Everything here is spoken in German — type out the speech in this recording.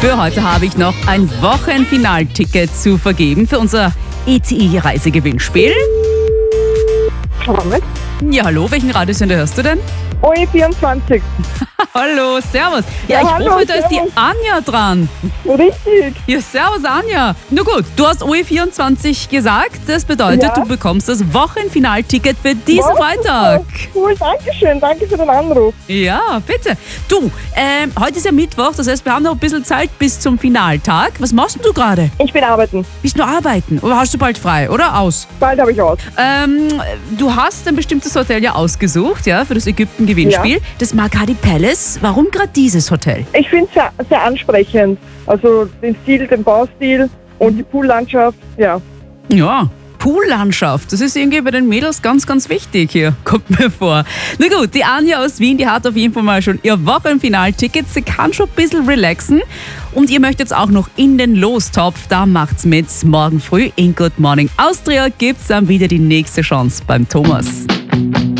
Für heute habe ich noch ein Wochenfinalticket zu vergeben für unser ETI-Reisegewinnspiel. Moment. Ja, hallo, welchen Radiosender hörst du denn? OE24. Hallo, servus. Ja, Ja, ich hallo, hoffe, da ist die servus. Anja dran. Richtig. Ja, servus Anja. Na gut, du hast OE24 gesagt. Das bedeutet, Ja. du bekommst das Wochenfinalticket für diesen Wow, Freitag. Cool, danke schön. Danke für den Anruf. Ja, bitte. Du, heute ist ja Mittwoch, das heißt, wir haben noch ein bisschen Zeit bis zum Finaltag. Was machst denn du gerade? Ich bin arbeiten. Bist du arbeiten? Oder hast du bald frei, oder aus? Bald habe ich aus. Du hast ein bestimmtes Hotel ja ausgesucht, ja, für das Ägypten-Gewinnspiel. Ja. Das Makadi Palace. Warum gerade dieses Hotel? Ich finde es sehr, sehr ansprechend. Also den Stil, den Baustil und die Poollandschaft. Ja. Ja, Poollandschaft. Das ist irgendwie bei den Mädels ganz, ganz wichtig hier, kommt mir vor. Na gut, die Anja aus Wien, die hat auf jeden Fall mal schon ihr Wochenfinalticket. Sie kann schon ein bisschen relaxen. Und ihr möchtet jetzt auch noch in den Lostopf, da macht's mit. Morgen früh in Good Morning Austria gibt's dann wieder die nächste Chance beim Thomas.